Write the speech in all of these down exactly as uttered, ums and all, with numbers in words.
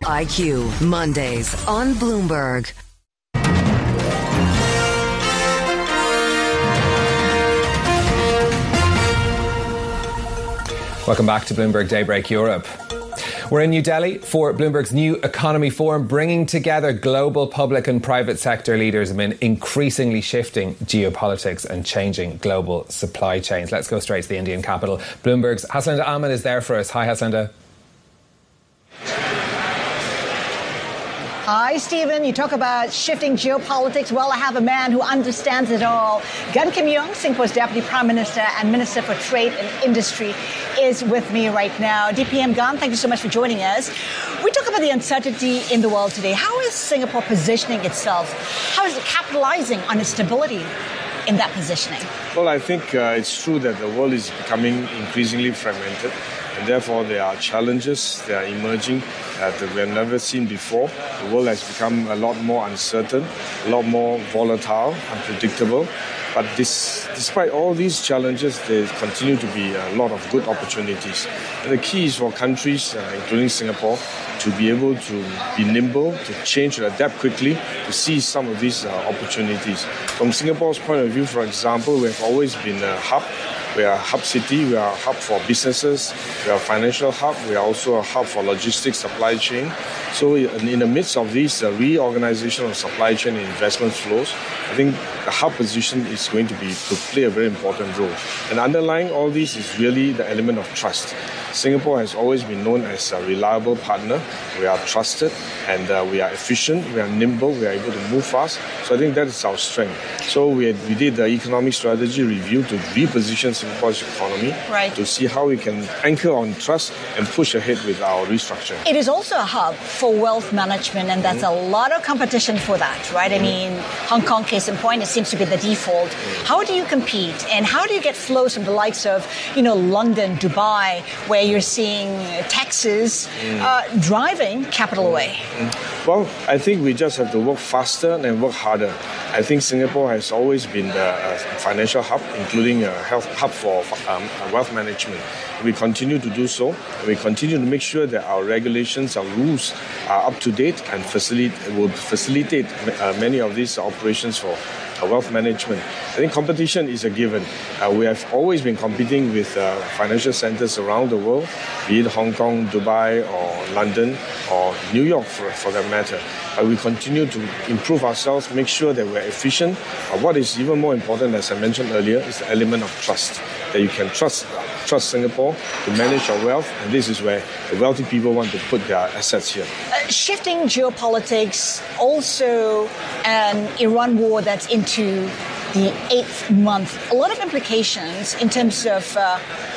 I Q, Mondays on Bloomberg. Welcome back to Bloomberg Daybreak Europe. We're in New Delhi for Bloomberg's New Economy Forum, bringing together global public and private sector leaders amid increasingly shifting geopolitics and changing global supply chains. Let's go straight to the Indian capital. Bloomberg's Haslinda Aman is there for us. Hi, Haslinda. Hi, Stephen. You talk about shifting geopolitics. Well, I have a man who understands it all. Gan Kim Yong, Singapore's Deputy Prime Minister and Minister for Trade and Industry, is with me right now. D P M Gan, thank you so much for joining us. We talk about the uncertainty in the world today. How is Singapore positioning itself? How is it capitalizing on its stability in that positioning? Well, I think uh, it's true that the world is becoming increasingly fragmented. And therefore, there are challenges that are emerging uh, that we have never seen before. The world has become a lot more uncertain, a lot more volatile, unpredictable. But this, despite all these challenges, there continue to be a lot of good opportunities. And the key is for countries, uh, including Singapore, to be able to be nimble, to change and adapt quickly, to seize some of these uh, opportunities. From Singapore's point of view, for example, we have always been a hub. We are a hub city, we are a hub for businesses, we are a financial hub, we are also a hub for logistics, supply chain. So in the midst of this uh, reorganization of supply chain and investment flows, I think the hub position is going to be to play a very important role. And underlying all this is really the element of trust. Singapore has always been known as a reliable partner. We are trusted and uh, we are efficient, we are nimble, we are able to move fast. So I think that is our strength. So we, had, we did the economic strategy review to reposition Singapore's economy, right, to see how we can anchor on trust and push ahead with our restructuring. It is also a hub for wealth management, and there's mm-hmm. a lot of competition for that, right? Mm-hmm. I mean, Hong Kong, case in point, it seems to be the default. Mm-hmm. How do you compete, and how do you get flows from the likes of, you know, London, Dubai, where you're seeing taxes mm. uh, driving capital away? Mm. Well, I think we just have to work faster and work harder. I think Singapore has always been the uh, financial hub, including a health hub for um, wealth management. We continue to do so. We continue to make sure that our regulations, our rules are up to date and facilitate, will facilitate uh, many of these operations for uh, wealth management. I think competition is a given. Uh, we have always been competing with uh, financial centers around the world, be it Hong Kong, Dubai, or London, or New York for, for that matter. Uh, we continue to improve ourselves, make sure that we're efficient. Uh, what is even more important, as I mentioned earlier, is the element of trust. That you can trust trust Singapore to manage your wealth, and this is where the wealthy people want to put their assets here. Uh, shifting geopolitics, also an Iran war that's into the eighth month. A lot of implications in terms of uh,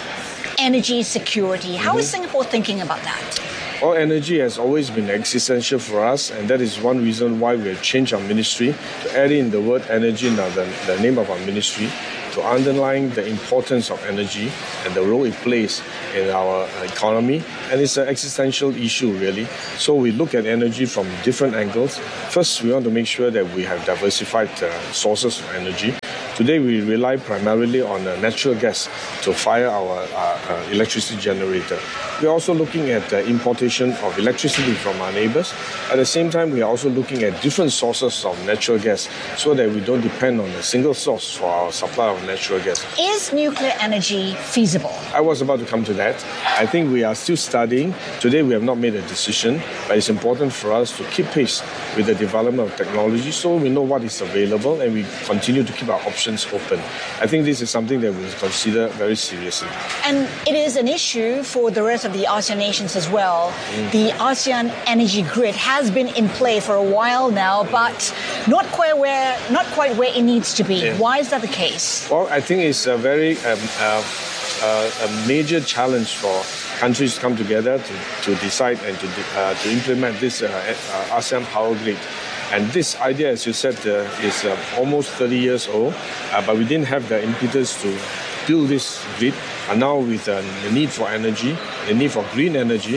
energy security. How mm-hmm. is Singapore thinking about that? Well, energy has always been existential for us, and that is one reason why we have changed our ministry to add in the word energy in the, the name of our ministry, to underline the importance of energy and the role it plays in our economy. And it's an existential issue, really. So we look at energy from different angles. First, we want to make sure that we have diversified uh, sources of energy. Today, we rely primarily on uh, natural gas to fire our uh, uh, electricity generator. We're also looking at the importation of electricity from our neighbors. At the same time, we are also looking at different sources of natural gas so that we don't depend on a single source for our supply of natural gas. Is nuclear energy feasible? I was about to come to that. I think we are still studying. Today, we have not made a decision, but it's important for us to keep pace with the development of technology so we know what is available and we continue to keep our options open. I think this is something that we consider very seriously. And it is an issue for the rest of the ASEAN nations as well. Mm. The ASEAN energy grid has been in play for a while now, but not quite where not quite where it needs to be. Yeah. Why is that the case? Well, I think it's a very um, uh, uh, a major challenge for countries to come together to, to decide and to uh, to implement this uh, uh, ASEAN power grid. And this idea, as you said, uh, is uh, almost thirty years old, uh, but we didn't have the impetus to build this grid. And now with uh, the need for energy, the need for green energy,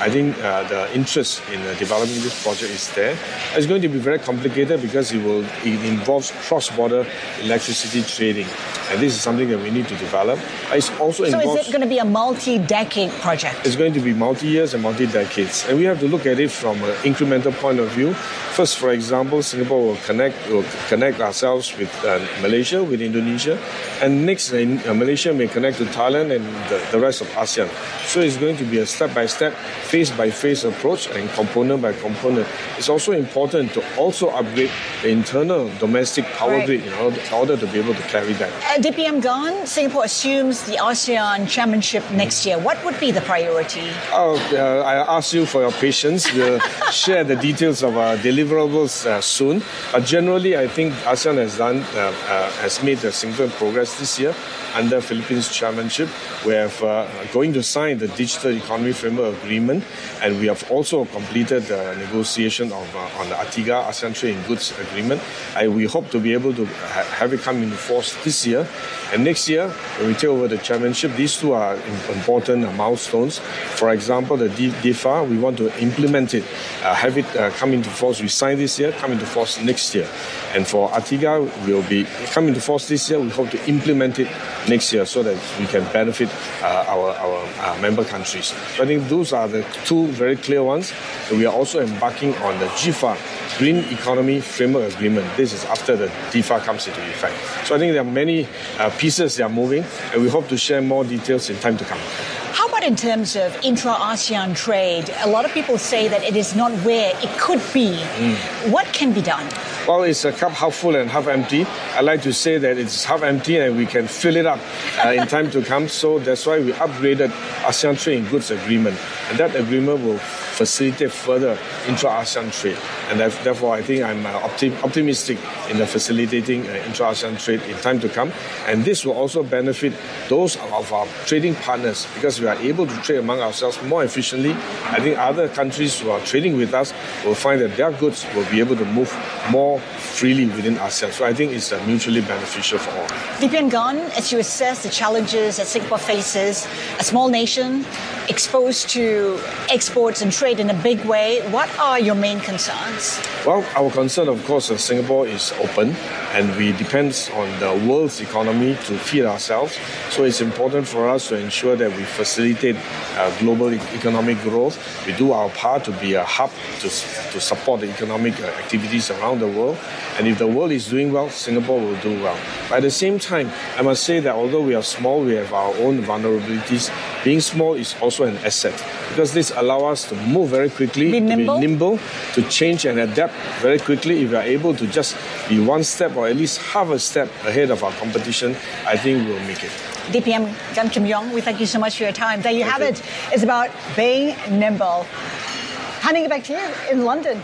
I think uh, the interest in uh, developing this project is there. It's going to be very complicated because it will it involves cross-border electricity trading, and this is something that we need to develop. It's also so involves, is it going to be a multi-decade project? It's going to be multi-years and multi-decades, and we have to look at it from an incremental point of view. First, for example, Singapore will connect will connect ourselves with uh, Malaysia, with Indonesia, and next uh, Malaysia may connect to Thailand and the, the rest of ASEAN. So it's going to be a step-by-step, phase-by-phase approach and component by component. It's also important to also upgrade the internal domestic power right. grid in order, in order to be able to carry that. Uh, D P M Gan, Singapore assumes the ASEAN Chairmanship next year. What would be the priority? Oh, uh, I ask you for your patience. We'll share the details of our deliverables uh, soon. But generally, I think ASEAN has done uh, uh, has made a significant progress this year under Philippines chairmanship. We have uh, going to sign the Digital Economy Framework Agreement, and we have also completed the negotiation of uh, on the ATIGA ASEAN Trade in Goods Agreement. I, we hope to be able to ha- have it come into force this year. And next year, when we take over the chairmanship, these two are important uh, milestones. For example, the D- DIFA, we want to implement it, uh, have it uh, come into force. We signed this year, come into force next year. And for ATIGA, will be come into force this year. We hope to implement it next year so that we can benefit uh, our, our uh, member countries. So I think those are the two very clear ones. And we are also embarking on the G F A, Green Economy Framework Agreement. This is after the DIFA comes into effect. So I think there are many uh, pieces that are moving, and we hope to share more details in time to come. How about in terms of intra-ASEAN trade? A lot of people say that it is not where it could be. Mm. What can be done? Well, it's a cup half full and half empty. I like to say that it's half empty and we can fill it up uh, in time to come. So that's why we upgraded ASEAN Trade in Goods Agreement. And that agreement will facilitate further intra-ASEAN trade. And therefore, I think I'm uh, optim- optimistic in the facilitating uh, intra-ASEAN trade in time to come. And this will also benefit those of our trading partners because we are able to trade among ourselves more efficiently. I think other countries who are trading with us will find that their goods will be able to move more freely within ASEAN. So I think it's uh, mutually beneficial for all. D P M Gan, as you assess the challenges that Singapore faces, a small nation exposed to exports and trade in a big way, what are your main concerns? Well, our concern, of course, uh, Singapore is open and we depend on the world's economy to feed ourselves. So it's important for us to ensure that we facilitate uh, global e- economic growth. We do our part to be a hub to, to support the economic uh, activities around the world. And if the world is doing well, Singapore will do well. But at the same time, I must say that although we are small, we have our own vulnerabilities. Being small is also an asset because this allows us to move very quickly, be nimble. to be nimble, to change and adapt very quickly. If we are able to just be one step or at least half a step ahead of our competition, I think we'll make it. D P M Gan Kim Yong, we thank you so much for your time. There you Thank have you. it. It's about being nimble. Handing it back to you in London.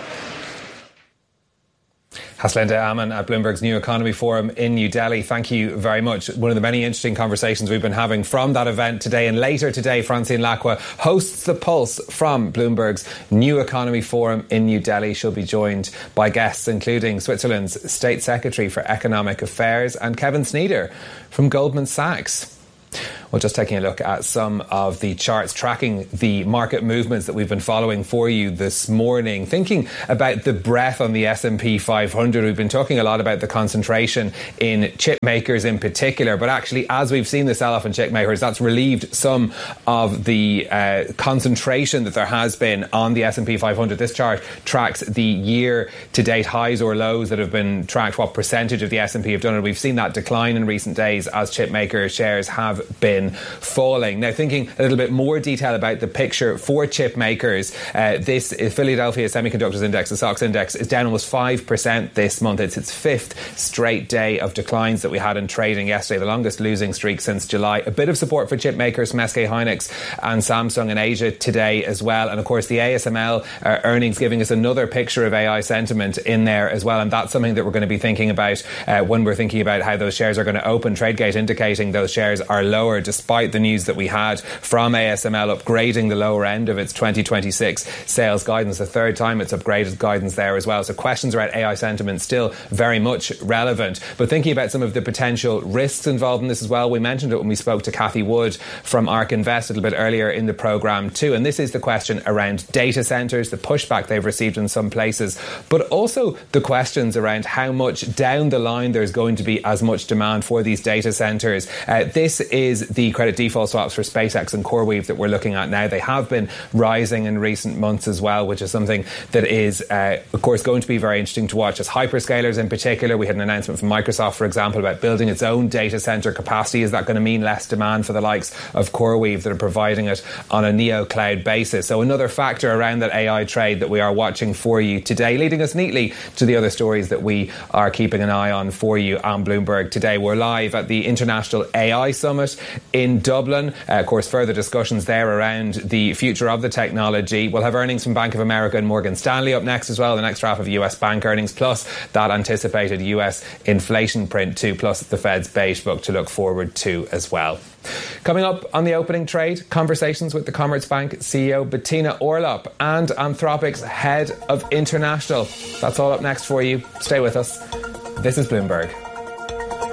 Haslinda Ammon at Bloomberg's New Economy Forum in New Delhi. Thank you very much. One of the many interesting conversations we've been having from that event today. And later today, Francine Lacqua hosts The Pulse from Bloomberg's New Economy Forum in New Delhi. She'll be joined by guests including Switzerland's State Secretary for Economic Affairs and Kevin Sneeder from Goldman Sachs. Well, just taking a look at some of the charts tracking the market movements that we've been following for you this morning. Thinking about the breadth on the S and P five hundred, we've been talking a lot about the concentration in chip makers in particular, but actually as we've seen the sell-off in chip makers, that's relieved some of the uh, concentration that there has been on the S and P five hundred. This chart tracks the year-to-date highs or lows that have been tracked, what percentage of the S and P have done it. We've seen that decline in recent days as chip maker shares have been falling. Now, thinking a little bit more detail about the picture for chip makers, uh, this Philadelphia Semiconductors Index, the S O X index, is down almost five percent this month. It's its fifth straight day of declines that we had in trading yesterday, the longest losing streak since July. A bit of support for chip makers from S K Hynix and Samsung in Asia today as well. And of course, the A S M L uh, earnings giving us another picture of A I sentiment in there as well. And that's something that we're going to be thinking about uh, when we're thinking about how those shares are going to open. TradeGate indicating those shares are lower despite the news that we had from A S M L upgrading the lower end of its twenty twenty-six sales guidance. The third time it's upgraded guidance there as well. So questions around A I sentiment still very much relevant. But thinking about some of the potential risks involved in this as well, we mentioned it when we spoke to Cathy Wood from ARK Invest a little bit earlier in the programme too. And this is the question around data centres, the pushback they've received in some places, but also the questions around how much down the line there's going to be as much demand for these data centres. Uh, this is the credit default swaps for SpaceX and CoreWeave that we're looking at now. They have been rising in recent months as well, which is something that is, uh, of course, going to be very interesting to watch. As hyperscalers in particular, we had an announcement from Microsoft, for example, about building its own data centre capacity. Is that going to mean less demand for the likes of CoreWeave that are providing it on a neo-cloud basis? So another factor around that A I trade that we are watching for you today, leading us neatly to the other stories that we are keeping an eye on for you on Bloomberg today. We're live at the International A I Summit in Dublin. Uh, of course, further discussions there around the future of the technology. We'll have earnings from Bank of America and Morgan Stanley up next as well, the next half of U S bank earnings, plus that anticipated U S inflation print too, plus the Fed's beige book to look forward to as well. Coming up on the opening trade, conversations with the Commerzbank C E O Bettina Orlopp and Anthropic's head of international. That's all up next for you. Stay with us. This is Bloomberg.